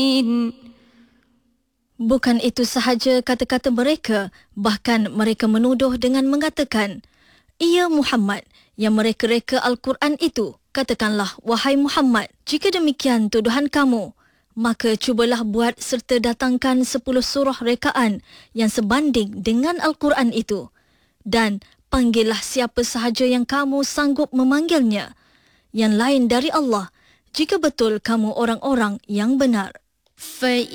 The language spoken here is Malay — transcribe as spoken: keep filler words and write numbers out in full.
Bukan itu sahaja kata-kata mereka, bahkan mereka menuduh dengan mengatakan, "Ya Muhammad, yang mereka reka Al-Quran itu." Katakanlah, "Wahai Muhammad, jika demikian tuduhan kamu, maka cubalah buat serta datangkan sepuluh surah rekaan yang sebanding dengan Al-Quran itu. Dan panggillah siapa sahaja yang kamu sanggup memanggilnya, yang lain dari Allah, jika betul kamu orang-orang yang benar."